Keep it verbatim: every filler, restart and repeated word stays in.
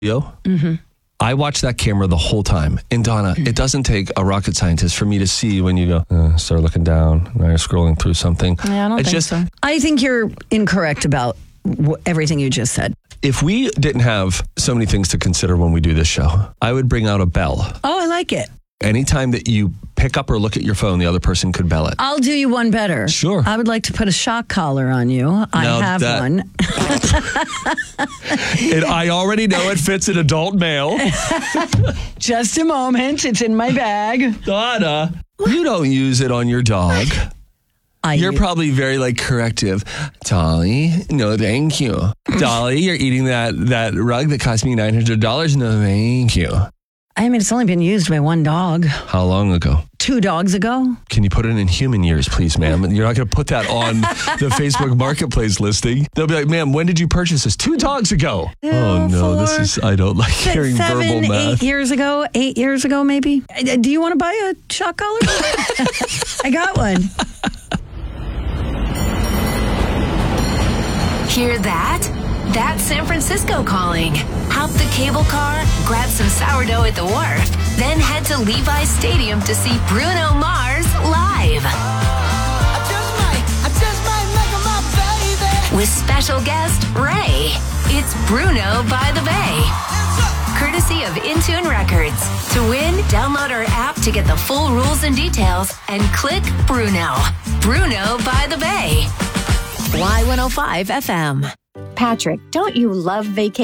Yo, Mm-hmm. I watch that camera the whole time. And Donna, it doesn't take a rocket scientist for me to see when you go, uh, start looking down, now you're scrolling through something. Yeah, I don't it's think just, so. I think you're incorrect about wh- everything you just said. If we didn't have so many things to consider when we do this show, I would bring out a bell. Oh, I like it. Anytime that you pick up or look at your phone, the other person could bell it. I'll do you one better. Sure. I would like to put a shock collar on you. I Now have that- one. And I already know it fits an adult male. Just a moment. It's in my bag. Donna, you don't use it on your dog. I You're use- probably very like corrective. Dolly, no thank you. Dolly, you're eating that, that rug that cost me nine hundred dollars. No thank you. I mean, it's only been used by one dog. How long ago? Two dogs ago. Can you put it in human years, please, ma'am? You're not going to put that on the Facebook Marketplace listing. They'll be like, ma'am, when did you purchase this? Two dogs ago. Two, oh, no, this four, is, I don't like Se- hearing Seven, verbal math. eight years ago. Eight years ago, maybe. Uh, Do you want to buy a shock collar? I got one. Hear that? That's San Francisco calling. Hop the cable car, grab some sourdough at the wharf, then head to Levi's Stadium to see Bruno Mars live. I just might, I just might make her my baby. With special guest Ray. It's Bruno by the Bay. Courtesy of Intune Records. To win, download our app to get the full rules and details and click Bruno. Bruno by the Bay. Y one oh five F M. Patrick, don't you love vacation?